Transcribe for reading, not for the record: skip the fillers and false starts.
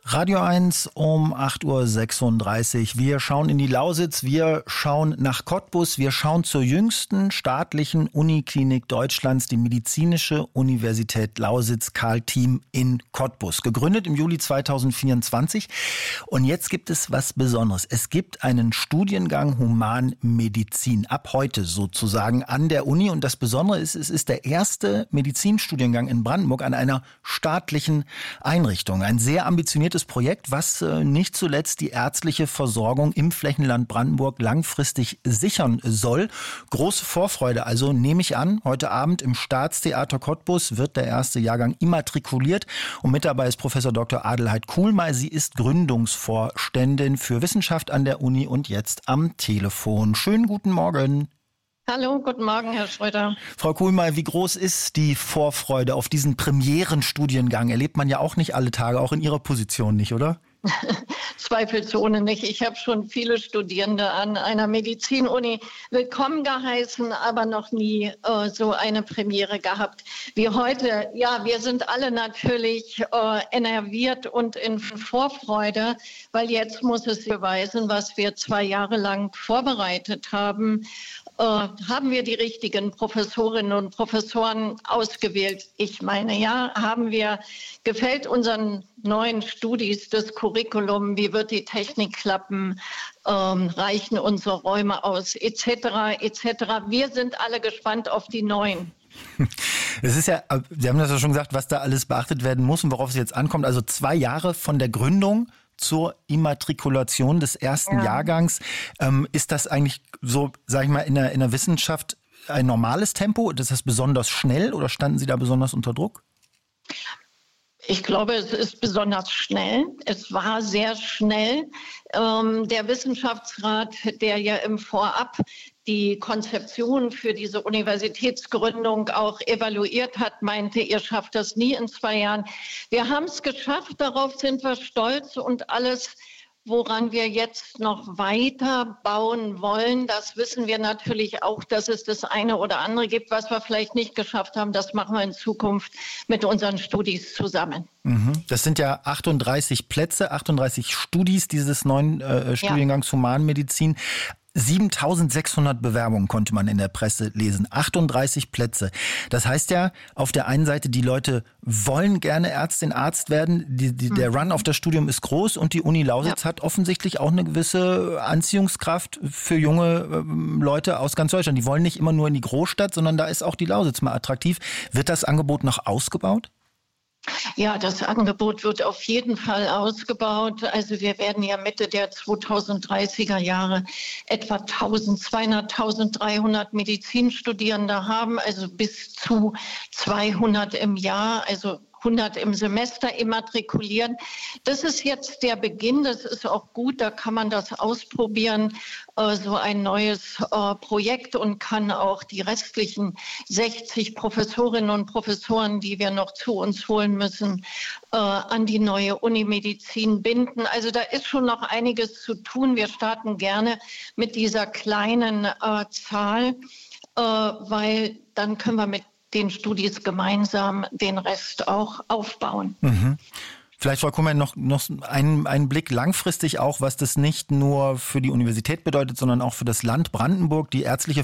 Radio 1 um 8:36 Uhr. Wir schauen in die Lausitz, wir schauen nach Cottbus, wir schauen zur jüngsten staatlichen Uniklinik Deutschlands, die Medizinische Universität Lausitz-Karl-Thiem in Cottbus. Gegründet im Juli 2024. Und jetzt gibt es was Besonderes. Es gibt einen Studiengang Humanmedizin, ab heute sozusagen an der Uni. Und das Besondere ist, es ist der erste Medizinstudiengang in Brandenburg an einer staatlichen Einrichtung. Ein sehr ambitioniertes Projekt, was nicht zuletzt die ärztliche Versorgung im Flächenland Brandenburg langfristig sichern soll. Große Vorfreude, also nehme ich an. Heute Abend im Staatstheater Cottbus wird der erste Jahrgang immatrikuliert. Und mit dabei ist Professor Dr. Adelheid Kuhlmeier. Sie ist Gründungsvorständin für Wissenschaft an der Uni und jetzt am Telefon. Schönen guten Morgen. Hallo, guten Morgen, Herr Schröder. Frau Kuhlmeier, wie groß ist die Vorfreude auf diesen Premierenstudiengang? Erlebt man ja auch nicht alle Tage, auch in Ihrer Position nicht, oder? Zweifelsohne nicht. Ich habe schon viele Studierende an einer Medizinuni willkommen geheißen, aber noch nie so eine Premiere gehabt wie heute. Ja, wir sind alle natürlich enerviert und in Vorfreude, weil jetzt muss es beweisen, was wir 2 Jahre lang vorbereitet haben. Haben wir die richtigen Professorinnen und Professoren ausgewählt? Ich meine, ja, haben wir. Gefällt unseren neuen Studis das Curriculum? Wie wird die Technik klappen? Reichen unsere Räume aus? Etc. etc. Wir sind alle gespannt auf die neuen. Es ist ja, Sie haben das ja schon gesagt, was da alles beachtet werden muss und worauf es jetzt ankommt. Also 2 Jahre von der Gründung zur Immatrikulation des ersten Jahrgangs. Ist das eigentlich so, sag ich mal, in der Wissenschaft ein normales Tempo? Ist das besonders schnell oder standen Sie da besonders unter Druck? Ich glaube, es ist besonders schnell. Es war sehr schnell. Der Wissenschaftsrat, der ja im Vorab die Konzeption für diese Universitätsgründung auch evaluiert hat, meinte, ihr schafft das nie in 2 Jahren. Wir haben es geschafft, darauf sind wir stolz und alles, woran wir jetzt noch weiter bauen wollen, das wissen wir natürlich auch, dass es das eine oder andere gibt, was wir vielleicht nicht geschafft haben. Das machen wir in Zukunft mit unseren Studis zusammen. Das sind ja 38 Plätze, 38 Studis dieses neuen Studiengangs Humanmedizin. 7.600 Bewerbungen konnte man in der Presse lesen. 38 Plätze. Das heißt ja, auf der einen Seite, die Leute wollen gerne Ärztin, Arzt werden. Der Run auf das Studium ist groß und die Uni Lausitz hat offensichtlich auch eine gewisse Anziehungskraft für junge Leute aus ganz Deutschland. Die wollen nicht immer nur in die Großstadt, sondern da ist auch die Lausitz mal attraktiv. Wird das Angebot noch ausgebaut? Ja, das Angebot wird auf jeden Fall ausgebaut. Also wir werden ja Mitte der 2030er Jahre etwa 1.200, 1.300 Medizinstudierende haben, also bis zu 200 im Jahr, also 100 im Semester immatrikulieren. Das ist jetzt der Beginn, das ist auch gut, da kann man das ausprobieren, so ein neues Projekt und kann auch die restlichen 60 Professorinnen und Professoren, die wir noch zu uns holen müssen, an die neue Unimedizin binden. Also da ist schon noch einiges zu tun. Wir starten gerne mit dieser kleinen Zahl, weil dann können wir mit den Studis gemeinsam den Rest auch aufbauen. Vielleicht, Frau Kuhlmeier, noch einen Blick langfristig auch, was das nicht nur für die Universität bedeutet, sondern auch für das Land Brandenburg. Die ärztliche